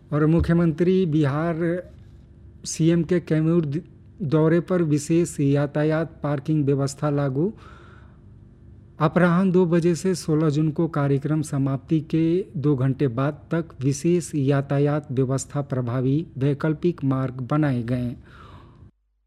और मुख्यमंत्री बिहार सीएम के कैमूर दौरे पर विशेष यातायात पार्किंग व्यवस्था लागू। अपराह्न 2 बजे से 16 जून को कार्यक्रम समाप्ति के 2 घंटे बाद तक विशेष यातायात व्यवस्था प्रभावी वैकल्पिक मार्ग बनाए गए।